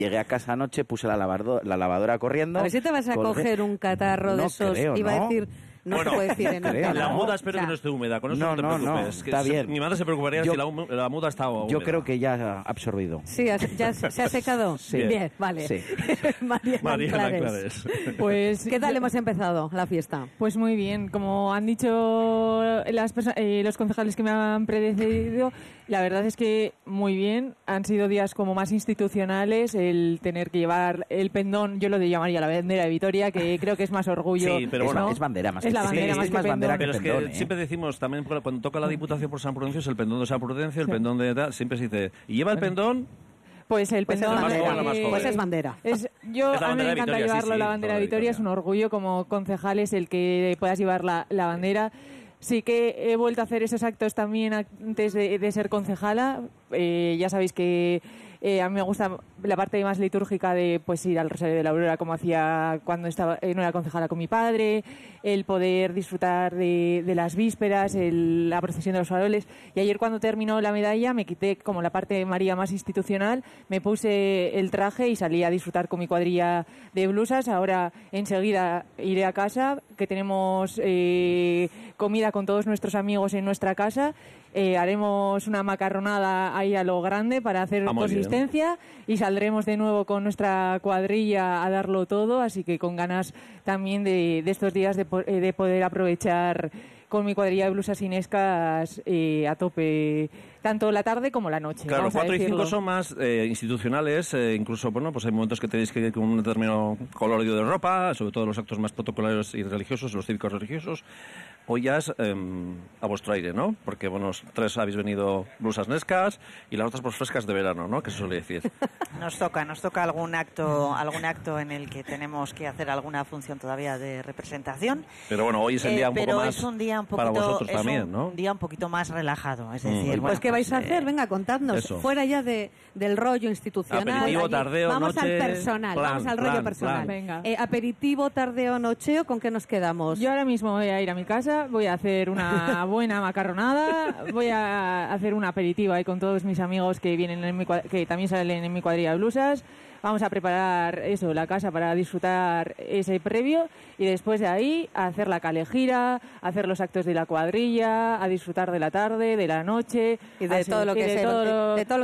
Llegué a casa anoche, puse la lavadora corriendo. A ver si te vas a coger un catarro de esos. Creo, iba a decir... No se puede decir en creo, La ¿no? muda espero que no esté húmeda, con eso no te preocupes. Está bien. Mi madre se preocuparía si la muda está húmeda. Yo creo que ya ha absorbido. Sí, ¿ya se ha secado? Sí. Bien, vale. Sí. Mariana Clares. Pues, ¿Qué tal hemos empezado la fiesta? Pues muy bien, como han dicho los concejales que me han precedido, la verdad es que muy bien. Han sido días como más institucionales, el tener que llevar el pendón, yo lo llamaría la bandera de Vitoria, que creo que es más orgullo. Sí, pero bueno, es bandera más es la bandera más que más bandera pero que es pendón, que siempre decimos, también cuando toca la Diputación por San Prudencio, es el pendón de San Prudencio, el pendón de tal, siempre se dice, ¿y lleva el pendón? Pues el Pues pendón... es bandera. más joven. Pues es bandera. Es A la mí me bandera de encanta Vitoria, llevarlo, sí, la bandera de Vitoria, es un orgullo como concejales el que puedas llevar la bandera. Sí que he vuelto a hacer esos actos también antes de ser concejala. Ya sabéis que a mí me gusta la parte más litúrgica de pues ir al Rosario de la Aurora, como hacía cuando no era concejala con mi padre, el poder disfrutar de las vísperas, la procesión de los faroles. Y ayer cuando terminó la medalla me quité como la parte de María más institucional, me puse el traje y salí a disfrutar con mi cuadrilla de blusas. Ahora enseguida iré a casa, que tenemos comida con todos nuestros amigos en nuestra casa. Haremos una macarronada ahí a lo grande para hacer consistencia y saldremos de nuevo con nuestra cuadrilla a darlo todo, así que con ganas también de estos días de poder aprovechar con mi cuadrilla de blusas inescas a tope, tanto la tarde como la noche. Claro, vamos a 4 y 5 decirlo. son más institucionales, incluso, bueno, pues hay momentos que tenéis que ir con un determinado colorido de ropa, sobre todo los actos más protocolarios y religiosos, los cívicos religiosos. Hoy ya es a vuestro aire, ¿no? Porque, bueno, 3 habéis venido blusas nescas y las otras pues frescas de verano, ¿no? Que se suele decir. Nos toca algún acto en el que tenemos que hacer alguna función todavía de representación. Pero bueno, hoy es el día un poco más es un día un poquito, para vosotros también, ¿no? Un día un poquito más relajado, es decir, Pues ¿qué vais a hacer? Venga, contadnos. eso. Fuera ya del rollo institucional. Aperitivo, tardeo, vamos noche, al personal, vamos al rollo personal. Venga. Aperitivo, tardeo, nocheo, ¿con qué nos quedamos? Yo ahora mismo voy a ir a mi casa, voy a hacer una buena macarronada, voy a hacer un aperitivo ahí con todos mis amigos que vienen que también salen en mi cuadrilla de blusas. Vamos a preparar eso, la casa para disfrutar ese previo y después de ahí a hacer la calejira, a hacer los actos de la cuadrilla, a disfrutar de la tarde, de la noche y de todo lo que sea, de todo